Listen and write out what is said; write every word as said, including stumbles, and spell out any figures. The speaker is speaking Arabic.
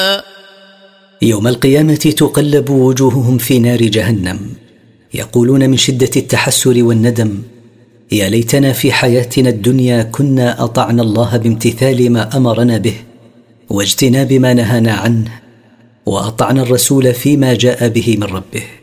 يوم القيامة تقلب وجوههم في نار جهنم، يقولون من شدة التحسر والندم: يا ليتنا في حياتنا الدنيا كنا أطعنا الله بامتثال ما أمرنا به واجتناب ما نهانا عنه، وأطعنا الرسول فيما جاء به من ربه.